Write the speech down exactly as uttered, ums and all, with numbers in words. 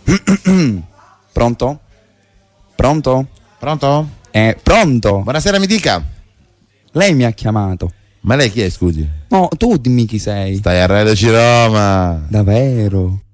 Pronto? Pronto? Pronto? Eh, pronto? Buonasera, mi dica. Lei mi ha chiamato. Ma lei chi è, scusi? No, tu dimmi chi sei. Stai a Radio Roma. Davvero?